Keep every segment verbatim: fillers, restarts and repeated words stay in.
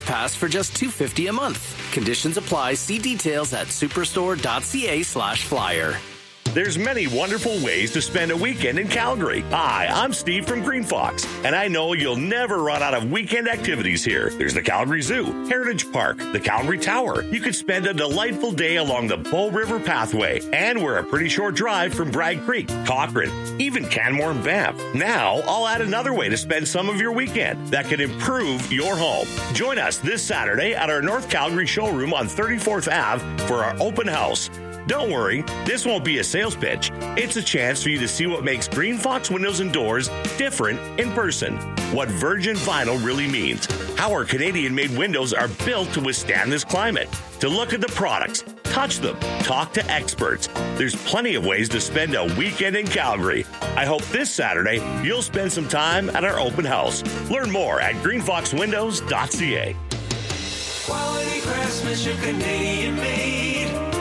Pass for just two dollars and fifty cents a month. Conditions apply. See details at superstore.ca slash flyer. There's many wonderful ways to spend a weekend in Calgary. Hi, I'm Steve from Green Fox, and I know you'll never run out of weekend activities here. There's the Calgary Zoo, Heritage Park, the Calgary Tower. You could spend a delightful day along the Bow River Pathway, and we're a pretty short drive from Bragg Creek, Cochrane, even Canmore and Banff. Now, I'll add another way to spend some of your weekend that can improve your home. Join us this Saturday at our North Calgary showroom on thirty-fourth Avenue for our open house. Don't worry, this won't be a sales pitch. It's a chance for you to see what makes Green Fox Windows and Doors different in person. What virgin vinyl really means. How our Canadian-made windows are built to withstand this climate. To look at the products, touch them, talk to experts. There's plenty of ways to spend a weekend in Calgary. I hope this Saturday you'll spend some time at our open house. Learn more at green fox windows dot c a. Quality craftsmanship, Canadian-made.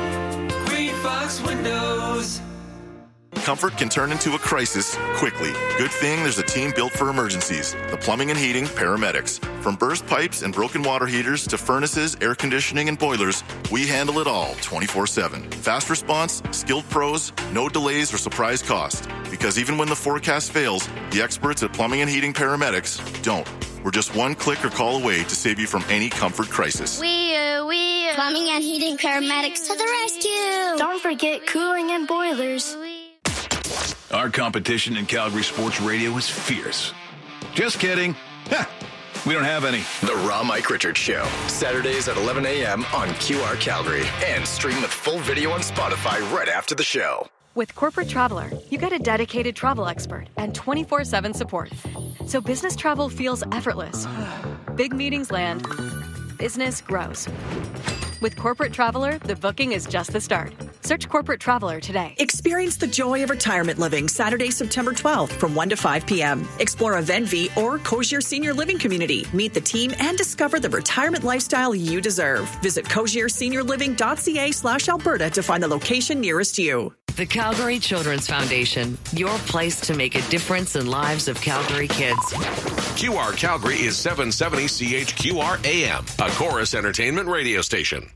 Fox Windows. Comfort can turn into a crisis quickly. Good thing there's a team built for emergencies. The Plumbing and Heating Paramedics. From burst pipes and broken water heaters to furnaces, air conditioning, and boilers, we handle it all twenty-four seven. Fast response, skilled pros, no delays or surprise cost. Because even when the forecast fails, the experts at Plumbing and Heating Paramedics don't. We're just one click or call away to save you from any comfort crisis. We, uh, we, uh, Plumbing and Heating Paramedics to the rescue. Don't forget cooling and boilers. Our competition in Calgary Sports Radio is fierce. Just kidding. Ha! We don't have any. The Raw Mike Richards Show. Saturdays at eleven a.m. on Q R Calgary. And stream with full video on Spotify right after the show. With Corporate Traveler, you get a dedicated travel expert and twenty-four seven support. So business travel feels effortless. Big meetings land. Business grows. With Corporate Traveler, the booking is just the start. Search Corporate Traveler today. Experience the joy of retirement living Saturday, September twelfth from one to five p.m. Explore a Venvi or Cozier Senior Living community. Meet the team and discover the retirement lifestyle you deserve. Visit cozier senior living dot c a slash Alberta to find the location nearest you. The Calgary Children's Foundation, your place to make a difference in lives of Calgary kids. Q R Calgary is seven seventy C H Q R A M, a Chorus Entertainment radio station.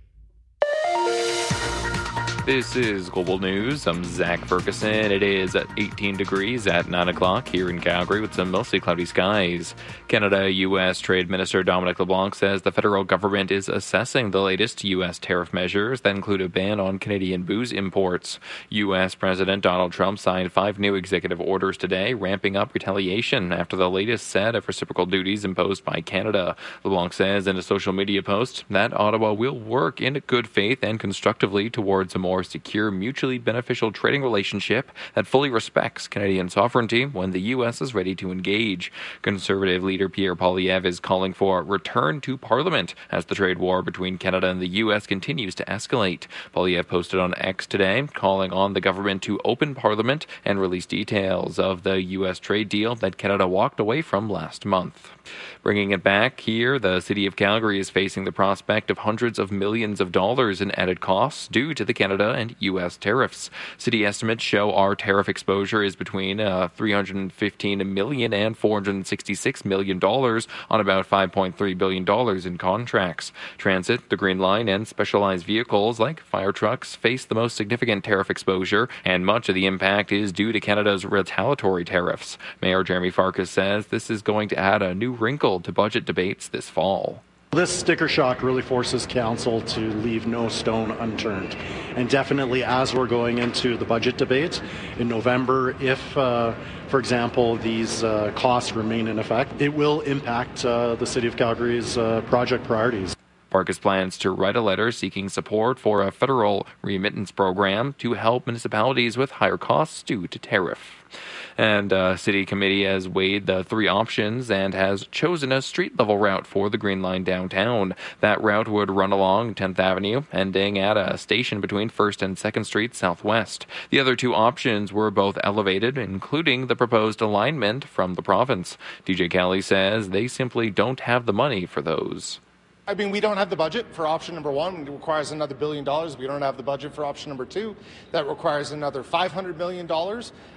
This is Global News. I'm Zach Ferguson. It is at eighteen degrees at nine o'clock here in Calgary with some mostly cloudy skies. Canada U S Trade Minister Dominic LeBlanc says the federal government is assessing the latest U S tariff measures that include a ban on Canadian booze imports. U S President Donald Trump signed five new executive orders today, ramping up retaliation after the latest set of reciprocal duties imposed by Canada. LeBlanc says in a social media post that Ottawa will work in good faith and constructively towards a more secure, mutually beneficial trading relationship that fully respects Canadian sovereignty when the U S is ready to engage. Conservative leader Pierre Poilievre is calling for a return to Parliament as the trade war between Canada and the U S continues to escalate. Poilievre posted on X today, calling on the government to open Parliament and release details of the U S trade deal that Canada walked away from last month. Bringing it back here, the city of Calgary is facing the prospect of hundreds of millions of dollars in added costs due to the Canada and U S tariffs. City estimates show our tariff exposure is between uh, three hundred fifteen million dollars and four hundred sixty-six million dollars on about five point three billion dollars in contracts. Transit, the Green Line, and specialized vehicles like fire trucks face the most significant tariff exposure, and much of the impact is due to Canada's retaliatory tariffs. Mayor Jeremy Farkas says this is going to add a new wrinkle to budget debates this fall. This sticker shock really forces council to leave no stone unturned. And definitely as we're going into the budget debate in November, if, uh, for example, these uh, costs remain in effect, it will impact uh, the City of Calgary's uh, project priorities. Farkas plans to write a letter seeking support for a federal remittance program to help municipalities with higher costs due to tariff. And uh, City Committee has weighed the three options and has chosen a street-level route for the Green Line downtown. That route would run along tenth Avenue, ending at a station between first and second Street Southwest. The other two options were both elevated, including the proposed alignment from the province. D J Kelly says they simply don't have the money for those. I mean, we don't have the budget for option number one. It requires another billion dollars. We don't have the budget for option number two. That requires another five hundred million dollars.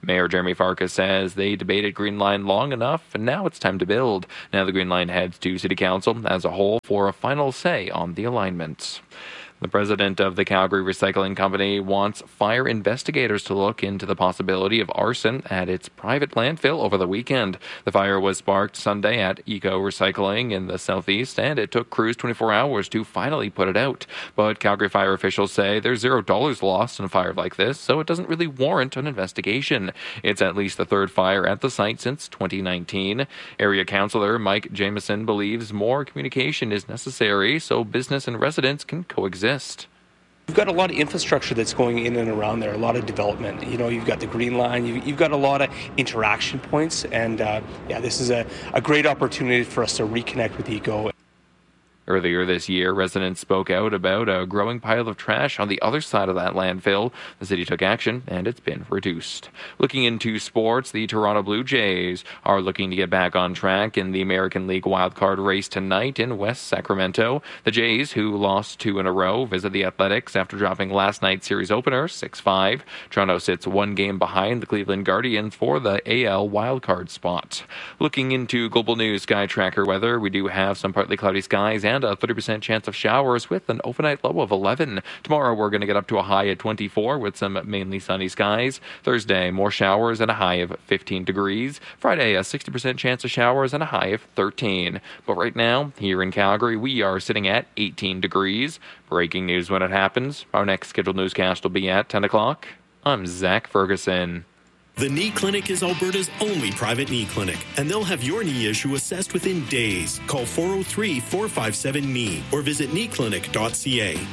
Mayor Jeremy Farkas says they debated Green Line long enough, and now it's time to build. Now the Green Line heads to City Council as a whole for a final say on the alignment. The president of the Calgary Recycling Company wants fire investigators to look into the possibility of arson at its private landfill over the weekend. The fire was sparked Sunday at Eco Recycling in the southeast, and it took crews twenty-four hours to finally put it out. But Calgary fire officials say there's zero dollars lost in a fire like this, so it doesn't really warrant an investigation. It's at least the third fire at the site since twenty nineteen. Area Councillor Mike Jameson believes more communication is necessary so business and residents can coexist. You've got a lot of infrastructure that's going in and around there, a lot of development. You know, you've got the Green Line, you've, you've got a lot of interaction points, and uh, yeah, this is a, a great opportunity for us to reconnect with Eco. Earlier this year, residents spoke out about a growing pile of trash on the other side of that landfill. The city took action, and it's been reduced. Looking into sports, the Toronto Blue Jays are looking to get back on track in the American League wildcard race tonight in West Sacramento. The Jays, who lost two in a row, visit the Athletics after dropping last night's series opener six five. Toronto sits one game behind the Cleveland Guardians for the A L wildcard spot. Looking into global news, Sky Tracker weather, we do have some partly cloudy skies and a thirty percent chance of showers with an overnight low of eleven. Tomorrow we're going to get up to a high at twenty-four with some mainly sunny skies. Thursday, more showers and a high of fifteen degrees. Friday, a sixty percent chance of showers and a high of thirteen. But right now, here in Calgary, we are sitting at eighteen degrees. Breaking news when it happens. Our next scheduled newscast will be at ten o'clock. I'm Zach Ferguson. The Knee Clinic is Alberta's only private knee clinic, and they'll have your knee issue assessed within days. Call four oh three, four five seven, K N E E or visit knee clinic dot c a.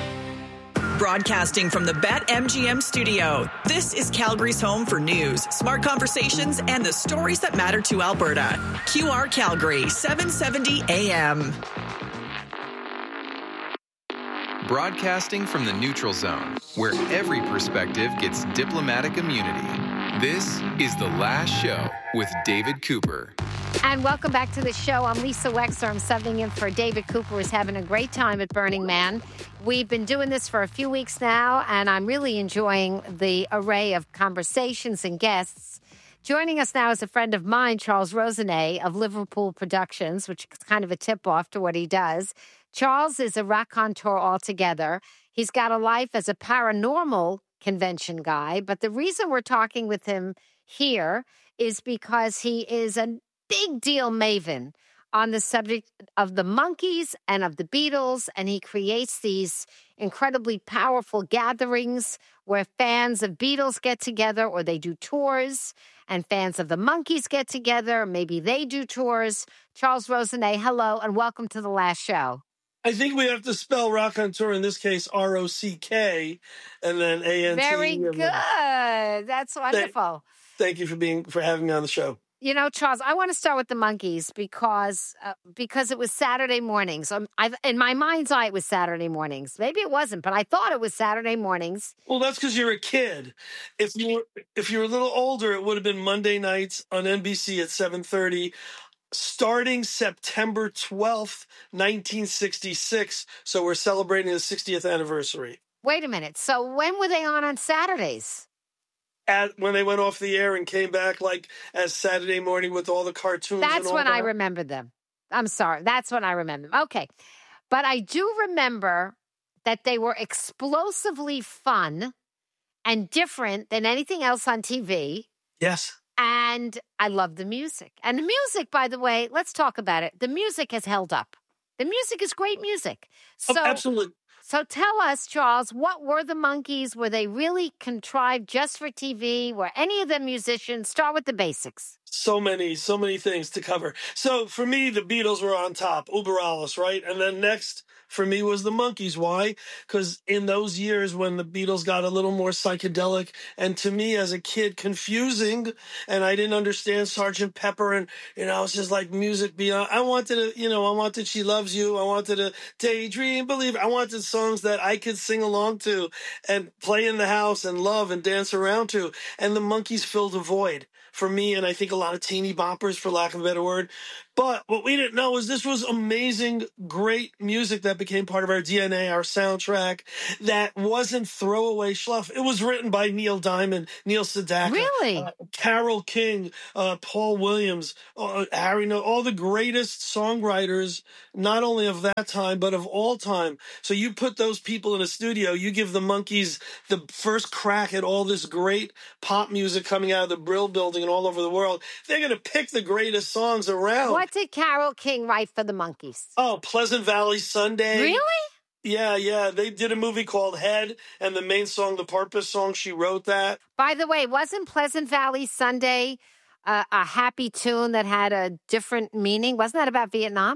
Broadcasting from the BetMGM studio, this is Calgary's home for news, smart conversations, and the stories that matter to Alberta. Q R Calgary, seven seventy A M. Broadcasting from the neutral zone, where every perspective gets diplomatic immunity. This is The Last Show with David Cooper. And welcome back to the show. I'm Lisa Wexler. I'm subbing in for David Cooper, who's having a great time at Burning Man. We've been doing this for a few weeks now, and I'm really enjoying the array of conversations and guests. Joining us now is a friend of mine, Charles Rosenay of Liverpool Productions, which is kind of a tip-off to what he does. Charles is a raconteur altogether. He's got a life as a paranormal convention guy, but the reason we're talking with him here is because he is a big deal maven on the subject of the Monkees and of the Beatles, and he creates these incredibly powerful gatherings where fans of Beatles get together or they do tours, and fans of the Monkees get together, maybe they do tours. Charles Rosenay, hello, and welcome to The Last Show. I think we have to spell raconteur in this case R O C K and then A N T. Very good. That's wonderful. Thank, thank you for being for having me on the show. You know, Charles, I want to start with the Monkees because uh, because it was Saturday mornings. Um, I've, in my mind's eye, it was Saturday mornings. Maybe it wasn't, but I thought it was Saturday mornings. Well, that's because you're a kid. If you were if you were a little older, it would have been Monday nights on N B C at seven thirty. Starting September twelfth, nineteen sixty-six. So we're celebrating the sixtieth anniversary. Wait a minute. So when were they on on Saturdays? At when they went off the air and came back like as Saturday morning with all the cartoons. That's and all when that. I remember them. I'm sorry. That's when I remember them. Okay. But I do remember that they were explosively fun and different than anything else on T V. Yes. And I love the music. And the music, by the way, let's talk about it. The music has held up. The music is great music. So, oh, absolutely. So tell us, Charles, what were the Monkees? Were they really contrived just for T V? Were any of them musicians? Start with the basics. So many, so many things to cover. So for me, the Beatles were on top, uber alles, right? And then next for me was the Monkees. Why? Because in those years when the Beatles got a little more psychedelic and to me as a kid confusing and I didn't understand Sergeant Pepper and, you know, it's just like music beyond. I wanted to, you know, I wanted She Loves You. I wanted to daydream, believe. I wanted songs that I could sing along to and play in the house and love and dance around to. And the Monkees filled a void for me, and I think a lot of teeny boppers, for lack of a better word, But what we didn't know is this was amazing, great music that became part of our D N A, our soundtrack, that wasn't throwaway schluff. It was written by Neil Diamond, Neil Sedaka, Really? uh, Carole King, uh, Paul Williams, uh, Harry, no, all the greatest songwriters, not only of that time, but of all time. So you put those people in a studio, you give the Monkees the first crack at all this great pop music coming out of the Brill Building and all over the world. They're going to pick the greatest songs around. What did Carole King write for the Monkees? Oh, Pleasant Valley Sunday. Really? Yeah, yeah. They did a movie called Head, and the main song, the Purpose song, she wrote that. By the way, wasn't Pleasant Valley Sunday uh, a happy tune that had a different meaning? Wasn't that about Vietnam?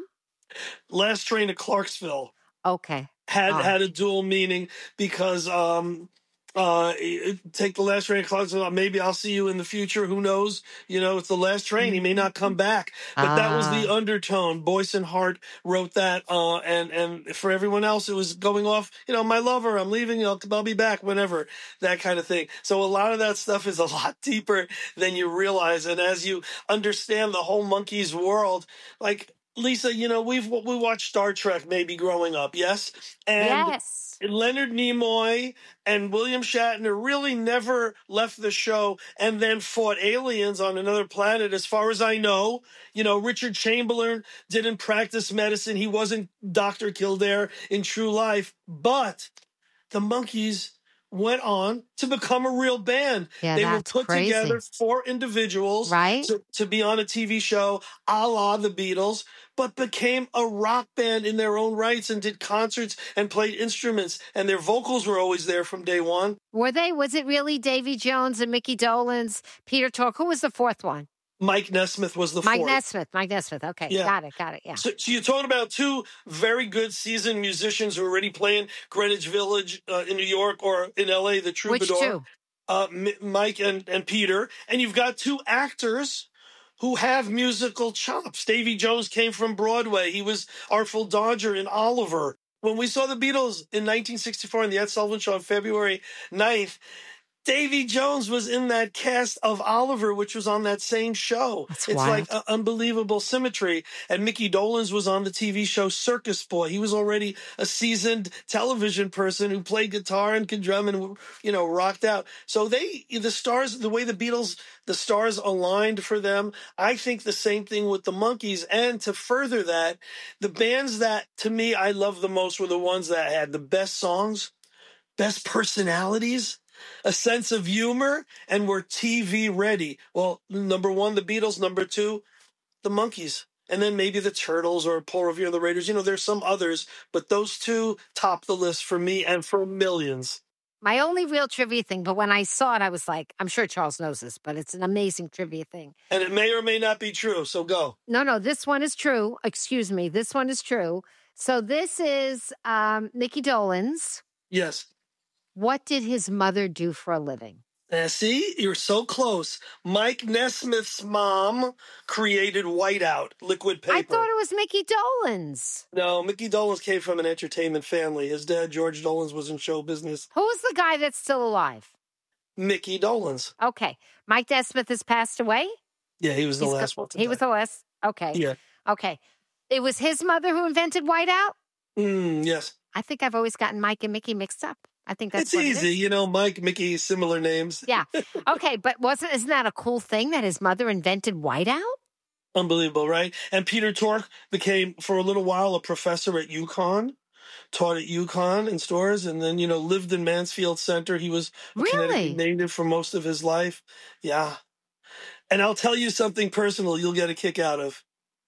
Last Train to Clarksville. Okay. Had Oh. had a dual meaning because um uh take the last train to Clarksville. Maybe I'll see you in the future. Who knows? You know, it's the last train. He may not come back. But that was the Ah. undertone. Boyce and Hart wrote that, uh, and and for everyone else, it was going off. You know, my lover, I'm leaving. I'll, I'll be back whenever. That kind of thing. So a lot of that stuff is a lot deeper than you realize. And as you understand the whole Monkees world, like. Lisa, you know, we've we watched Star Trek maybe growing up, yes? And Yes. Leonard Nimoy and William Shatner really never left the show and then fought aliens on another planet, as far as I know. You know, Richard Chamberlain didn't practice medicine. He wasn't Doctor Kildare in true life. But the Monkees went on to become a real band. Yeah, they were that's put crazy. together four individuals Right. to, to be on a T V show a la the Beatles, but became a rock band in their own rights and did concerts and played instruments, and their vocals were always there from day one. Were they? Was it really Davy Jones and Mickey Dolenz, Peter Tork? Who was the fourth one? Mike Nesmith was the Mike fourth. Nesmith. Mike Nesmith. Okay, Yeah. got it, got it. Yeah. So, so you're talking about two very good seasoned musicians who are already playing Greenwich Village uh, in New York or in L A, the Troubadour. Which two? Uh, M- Mike and, and Peter. And you've got two actors who have musical chops. Davy Jones came from Broadway. He was Artful Dodger in Oliver. When we saw the Beatles in nineteen sixty-four on the Ed Sullivan Show on February ninth, Davy Jones was in that cast of Oliver, which was on that same show. That's it's wild. like uh, unbelievable symmetry. And Mickey Dolenz was on the T V show Circus Boy. He was already a seasoned television person who played guitar and could drum and, you know, rocked out. So they, the stars, the way the Beatles, the stars aligned for them. I think the same thing with the Monkees. And to further that, the bands that, to me, I love the most were the ones that had the best songs, best personalities, a sense of humor, and were T V ready. Well, number one, the Beatles. Number two, the Monkees. And then maybe the Turtles or Paul Revere and the Raiders. You know, there's some others, but those two top the list for me and for millions. My only real trivia thing, but when I saw it, I was like, I'm sure Charles knows this, but it's an amazing trivia thing. And it may or may not be true, so go. No, no, this one is true. Excuse me. This one is true. So this is um, Mickey Dolenz. Yes. What did his mother do for a living? Uh, see, you're so close. Mike Nesmith's mom created Whiteout, liquid paper. I thought it was Mickey Dolenz. No, Mickey Dolenz came from an entertainment family. His dad, George Dolenz, was in show business. Who's the guy that's still alive? Mickey Dolenz. Okay. Mike Nesmith has passed away? Yeah, he was the He's last go- one to He die. was the last? Okay. Yeah. Okay. It was his mother who invented Whiteout? Mm, yes. I think I've always gotten Mike and Mickey mixed up. I think that's It's what it easy, is. you know, Mike, Mickey, similar names. Yeah. Okay, but wasn't isn't that a cool thing that his mother invented Whiteout? Unbelievable, right? And Peter Tork became, for a little while, a professor at UConn, taught at UConn in stores, and then, you know, lived in Mansfield Center. He was a Really? Connecticut native for most of his life. Yeah. And I'll tell you something personal you'll get a kick out of.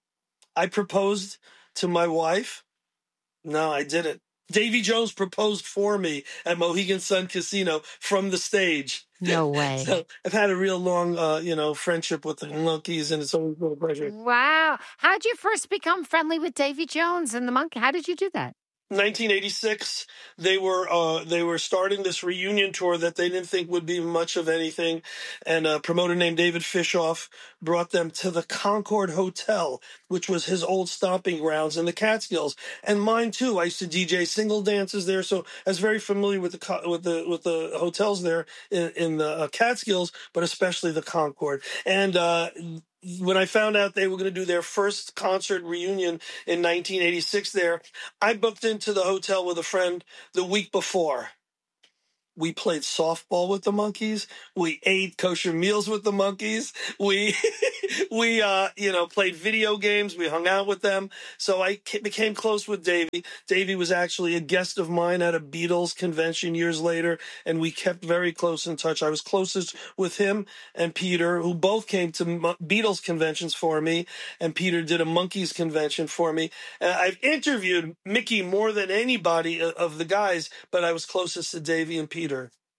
I proposed to my wife. No, I didn't. Davy Jones proposed for me at Mohegan Sun Casino from the stage. No way. So I've had a real long, uh, you know, friendship with the Monkees, and it's always been a pleasure. Wow. How did you first become friendly with Davy Jones and the Monkey? How did you do that? nineteen eighty-six, they were uh, they were starting this reunion tour that they didn't think would be much of anything, and a promoter named David Fishoff brought them to the Concord Hotel, which was his old stomping grounds in the Catskills, and mine too. I used to D J single dances there, so I was very familiar with the co- with the with the hotels there in, in the uh, Catskills, but especially the Concord. And uh, when I found out they were going to do their first concert reunion in nineteen eighty-six there, I booked into the hotel with a friend the week before. We played softball with the Monkees. We ate kosher meals with the Monkees. We, we, uh, you know, played video games. We hung out with them. So I became close with Davey. Davey was actually a guest of mine at a Beatles convention years later, and we kept very close in touch. I was closest with him and Peter, who both came to Beatles conventions for me, and Peter did a Monkees convention for me. And I've interviewed Mickey more than anybody of the guys, but I was closest to Davey and Peter.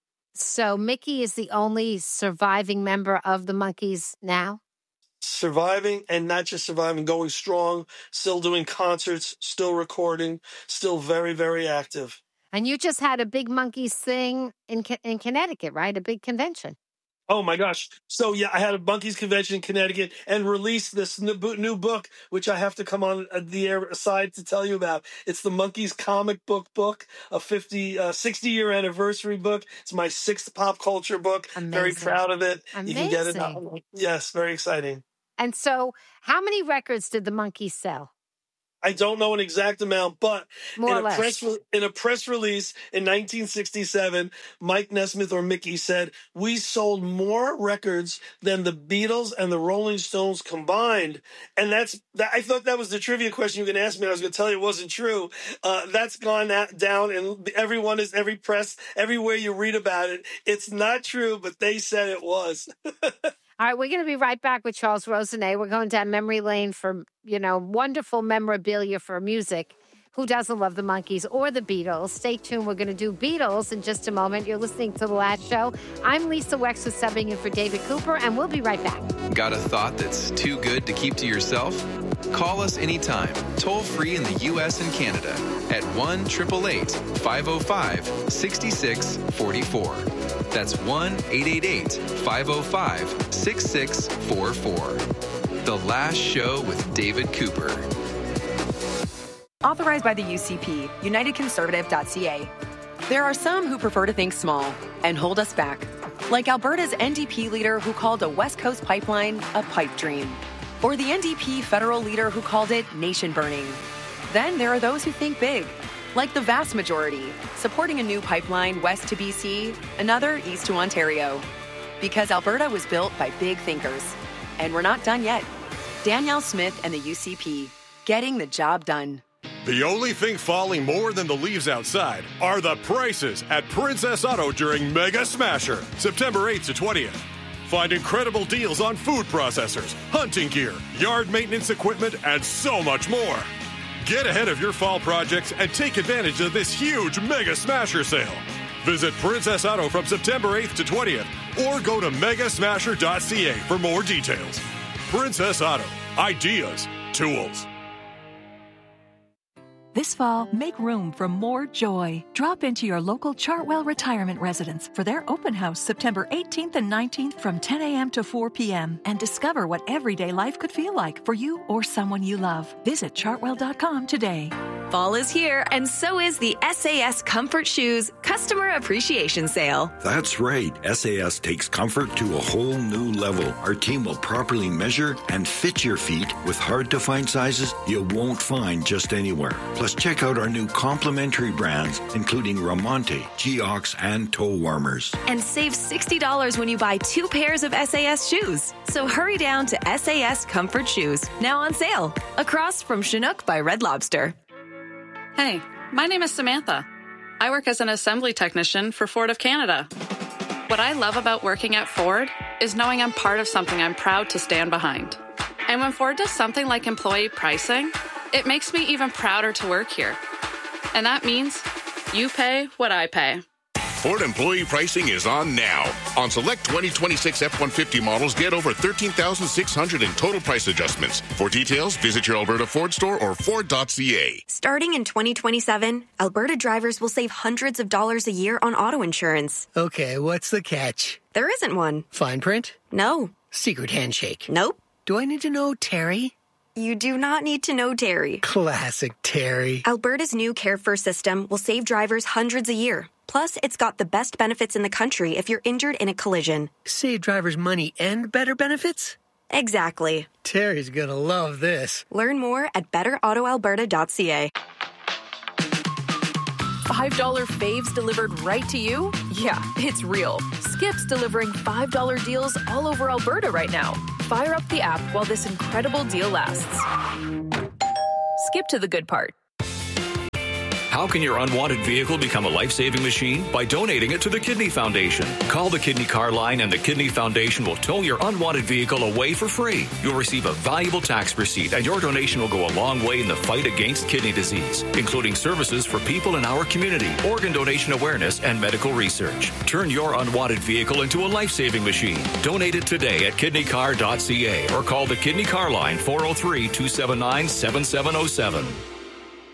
So Mickey is the only surviving member of the Monkees now? Surviving, and not just surviving, going strong, still doing concerts, still recording, still very, very active. And you just had a big Monkees thing in in Connecticut, right? A big convention. Oh, my gosh. So, yeah, I had a Monkees convention in Connecticut and released this new book, which I have to come on the air aside to tell you about. It's the Monkees comic book book, a fifty, uh, sixty-year anniversary book. It's my sixth pop culture book. Amazing. Very proud of it. Amazing. You can get it now. Yes, very exciting. And so how many records did the Monkees sell? I don't know an exact amount, but More in or a, less. press re- in a press release in nineteen sixty-seven, Mike Nesmith or Mickey said, we sold more records than the Beatles and the Rolling Stones combined. And that's, that, I thought that was the trivia question you were going to ask me. I was going to tell you it wasn't true. Uh, that's gone at, down, and everyone is, every press, everywhere you read about it. It's not true, but they said it was. All right, we're going to be right back with Charles Rosenet. We're going down memory lane for, you know, wonderful memorabilia for music. Who doesn't love the Monkees or the Beatles? Stay tuned. We're going to do Beatles in just a moment. You're listening to The Last Show. I'm Lisa Wexler, subbing in for David Cooper, and we'll be right back. Got a thought that's too good to keep to yourself? Call us anytime, toll free in the U S and Canada at one eight eight eight, five oh five, six six four four. That's one eight eight eight, five oh five, six six four four. The Last Show with David Cooper. Authorized by the U C P, United Conservative dot C A. There are some who prefer to think small and hold us back, like Alberta's N D P leader who called a West Coast pipeline a pipe dream, or the N D P federal leader who called it nation burning. Then there are those who think big, like the vast majority, supporting a new pipeline west to B C, another east to Ontario. Because Alberta was built by big thinkers. And we're not done yet. Danielle Smith and the U C P, getting the job done. The only thing falling more than the leaves outside are the prices at Princess Auto during Mega Smasher, September eighth to twentieth. Find incredible deals on food processors, hunting gear, yard maintenance equipment, and so much more. Get ahead of your fall projects and take advantage of this huge Mega Smasher sale. Visit Princess Auto from September eighth to twentieth or go to mega smasher dot c a for more details. Princess Auto. Ideas. Tools. This fall, make room for more joy. Drop into your local Chartwell Retirement Residence for their open house September eighteenth and nineteenth from ten a.m. to four p.m. and discover what everyday life could feel like for you or someone you love. Visit chartwell dot com today. Fall is here, and so is the S A S Comfort Shoes Customer Appreciation Sale. That's right. S A S takes comfort to a whole new level. Our team will properly measure and fit your feet with hard-to-find sizes you won't find just anywhere. Plus, check out our new complimentary brands, including Ramonte, Geox, and toe warmers. And save sixty dollars when you buy two pairs of S A S shoes. So hurry down to S A S Comfort Shoes, now on sale, across from Chinook by Red Lobster. Hey, my name is Samantha. I work as an assembly technician for Ford of Canada. What I love about working at Ford is knowing I'm part of something I'm proud to stand behind. And when Ford does something like employee pricing, it makes me even prouder to work here. And that means you pay what I pay. Ford employee pricing is on now. On select twenty twenty-six F one fifty models, get over thirteen thousand six hundred in total price adjustments. For details, visit your Alberta Ford store or ford dot c a. Starting in twenty twenty-seven, Alberta drivers will save hundreds of dollars a year on auto insurance. Okay, what's the catch? There isn't one. Fine print? No. Secret handshake? Nope. Do I need to know Terry? You do not need to know Terry. Classic Terry. Alberta's new Care First system will save drivers hundreds a year. Plus, it's got the best benefits in the country if you're injured in a collision. Save drivers money and better benefits? Exactly. Terry's gonna love this. Learn more at better auto alberta dot c a. five dollar faves delivered right to you? Yeah, it's real. Skip's delivering five dollar deals all over Alberta right now. Fire up the app while this incredible deal lasts. Skip to the good part. How can your unwanted vehicle become a life-saving machine? By donating it to the Kidney Foundation. Call the Kidney Car Line and the Kidney Foundation will tow your unwanted vehicle away for free. You'll receive a valuable tax receipt and your donation will go a long way in the fight against kidney disease, including services for people in our community, organ donation awareness, and medical research. Turn your unwanted vehicle into a life-saving machine. Donate it today at kidney car dot c a or call the Kidney Car Line four oh three, two seven nine, seven seven oh seven.